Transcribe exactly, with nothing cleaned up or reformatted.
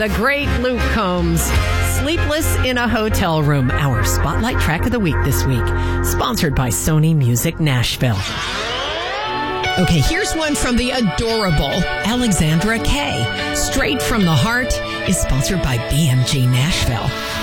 the great Luke Combs. Sleepless in a Hotel Room, our spotlight track of the week this week. Sponsored by Sony Music Nashville. Okay, here's one from the adorable Alexandra Kay. Straight from the Heart is sponsored by B M G Nashville.